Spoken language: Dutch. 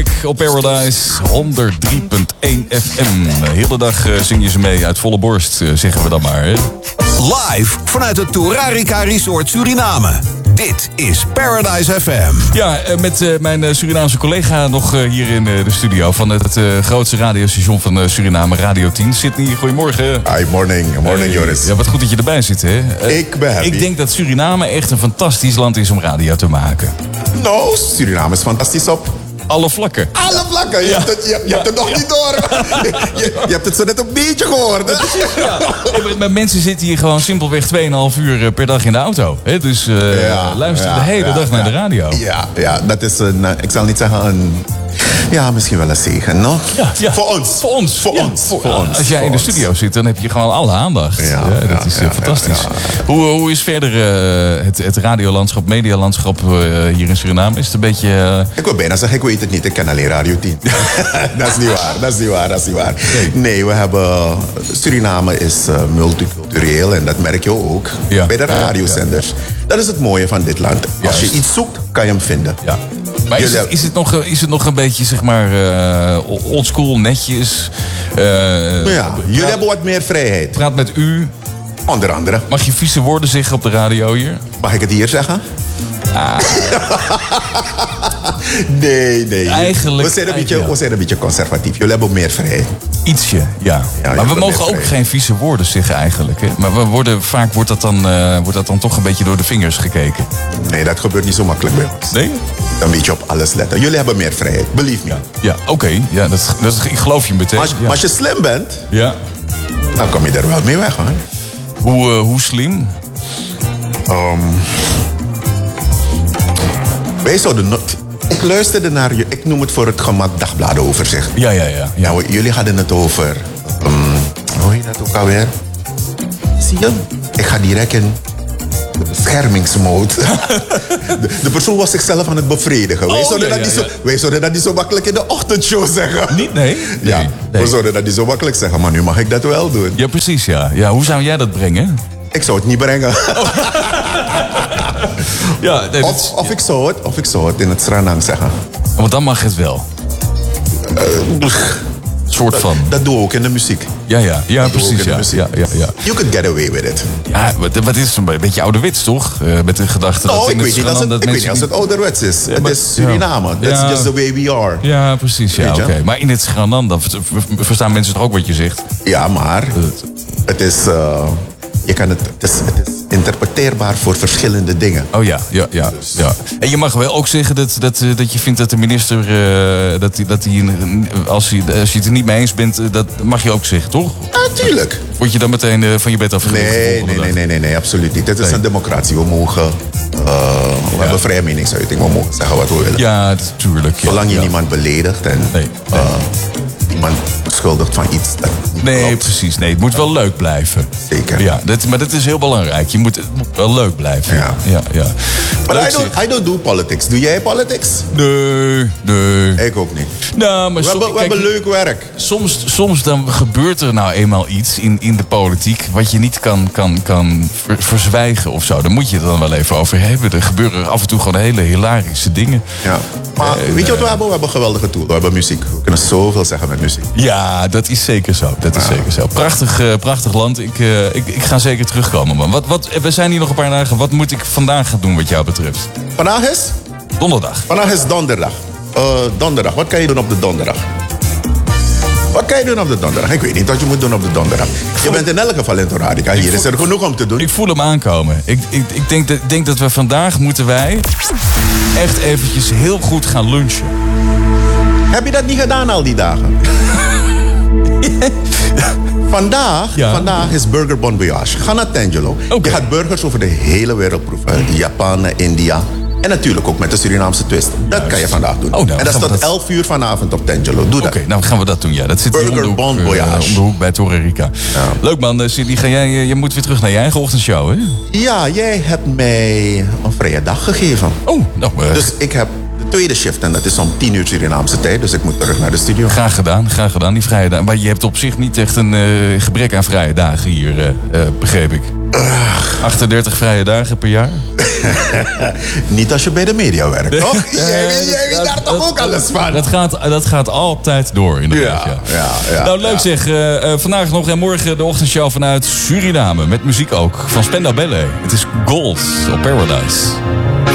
Op Paradise 103.1 FM. De hele dag zing je ze mee uit volle borst, zeggen we dan maar. Hè? Live vanuit het Turarica Resort Suriname. Dit is Paradise FM. Ja, met mijn Surinaamse collega nog hier in de studio van het grootste radiostation van Suriname, Radio 10. Sydney, goedemorgen. Hi, morning Joris. Ja, wat goed dat je erbij zit, hè? Ik ben happy. Ik denk dat Suriname echt een fantastisch land is om radio te maken. Nou, Suriname is fantastisch op alle vlakken. Alle vlakken. Je hebt het nog niet door. Je hebt het zo net een beetje gehoord. Hè? Ja. Maar mensen zitten hier gewoon simpelweg 2,5 uur per dag in de auto. Hè? Dus luisteren de hele dag naar de radio. Ja, dat is een, ik zal niet zeggen een... Ja, misschien wel een zegen, no? Ja. Voor ons. Als jij in de studio zit, dan heb je gewoon alle aandacht. Dat is fantastisch. Ja. Hoe is verder het radiolandschap, medialandschap hier in Suriname? Is het een beetje... Ik wil bijna zeggen, ik weet het niet. Ik ken alleen Radio 10. Dat is niet waar. Nee, we hebben... Suriname is multicultureel en dat merk je ook bij de radiozenders. Dat is het mooie van dit land. Als je iets zoekt, kan je hem vinden. Ja. Maar is het nog een beetje, zeg maar, oldschool, netjes? Jullie hebben wat meer vrijheid. Praat met u. Onder andere. Mag je vieze woorden zeggen op de radio hier? Mag ik het hier zeggen? Nee. Eigenlijk, we zijn een beetje conservatief. Jullie hebben meer vrijheid. Ietsje, ja. Maar we mogen ook geen vieze woorden zeggen eigenlijk. Hè? Maar vaak wordt dat dan toch een beetje door de vingers gekeken. Nee, dat gebeurt niet zo makkelijk bij ons. Nee? Dan moet je op alles letten. Jullie hebben meer vrijheid, believe me. Ja, oké. Ja, ik geloof je meteen. Maar als je slim bent, dan kom je er wel mee weg. Hè? Hoe slim? Wij zouden... Ik luisterde naar je, ik noem het voor het gemak dagbladenoverzicht. Ja. Nou, jullie hadden het over... hoe heet dat ook alweer? Zie je? Ik ga direct in de beschermingsmode. De persoon was zichzelf aan het bevredigen. Wij zouden dat niet zo makkelijk in de ochtendshow zeggen. Niet? Nee. We zouden dat niet zo makkelijk zeggen, maar nu mag ik dat wel doen. Ja, precies, ja. Hoe zou jij dat brengen? Ik zou het niet brengen. Ja, nee, of ik zou het in het Sranang zeggen. Want dan mag het wel. Soort van. Dat doen we ook in de muziek. Ja, precies. Ja. You could get away with it. Ja, wat is het een beetje ouderwets, toch? Met de gedachte dat ik weet niet als het ouderwets is. Het is Suriname. That's just the way we are. Ja, precies. Ja, oké. Maar in het Schranan, dan verstaan mensen toch ook wat je zegt? Ja, maar het is... Het is interpreteerbaar voor verschillende dingen. Oh ja. En je mag wel ook zeggen dat je vindt dat de minister... als je het er niet mee eens bent, dat mag je ook zeggen, toch? Natuurlijk. Word je dan meteen van je bed afgericht? Nee, absoluut niet. Dit is een democratie. We mogen... we hebben vrije meningsuiting. We mogen zeggen wat we willen. Ja, natuurlijk. Zolang je niemand beledigt en... iemand beschuldigd van iets. Nee, precies. Nee, het moet wel leuk blijven. Zeker. Ja, maar dat is heel belangrijk. Het moet wel leuk blijven. Ja. Maar I don't do politics. Doe jij politics? Nee. Ik ook niet. Nou, maar we hebben leuk werk. Soms dan gebeurt er nou eenmaal iets in de politiek wat je niet kan verzwijgen of zo. Daar moet je het dan wel even over hebben. Er gebeuren af en toe gewoon hele hilarische dingen. Ja. Maar weet je wat we hebben? We hebben een geweldige tool. We hebben muziek. We kunnen zoveel zeggen met muziek. Ja, dat is zeker zo. Prachtig land. Ik ga zeker terugkomen. Maar we zijn hier nog een paar dagen. Wat moet ik vandaag gaan doen wat jou betreft? Vandaag is? Donderdag. Vandaag is donderdag. Donderdag. Wat kan je doen op de donderdag? Ik weet niet wat je moet doen op de donderdag. Je bent in elk geval in Turarica. Hier is er genoeg om te doen. Ik voel hem aankomen. Ik denk dat we vandaag moeten wij echt eventjes heel goed gaan lunchen. Heb je dat niet gedaan al die dagen? Vandaag is Burger Bon Voyage. Ga naar Tangelo. Okay. Je gaat burgers over de hele wereld proeven. Japan, India. En natuurlijk ook met de Surinaamse twist. Dat kan je vandaag doen. En dat is tot 11 uur vanavond op Tangelo. Doe dat. Oké, nou gaan we dat doen. Ja, dat zit Burger hier Bon Voyage. om de hoek bij Turarica. Ja. Leuk man. Sidney, je moet weer terug naar je eigen ochtendshow, hè? Ja, jij hebt mij een vrije dag gegeven. Dus ik heb de tweede shift en dat is om 10 uur Surinaamse tijd. Dus ik moet terug naar de studio. Graag gedaan, die vrije dagen. Maar je hebt op zich niet echt een gebrek aan vrije dagen hier, begreep ik. 38 vrije dagen per jaar? Niet als je bij de media werkt, toch? Jij weet daar toch ook alles van? Dat gaat altijd door, inderdaad. Ja. Nou, leuk zeg. Vandaag nog en morgen de ochtendshow vanuit Suriname. Met muziek ook. Van Spenda Ballet. Het is Gold op Paradise.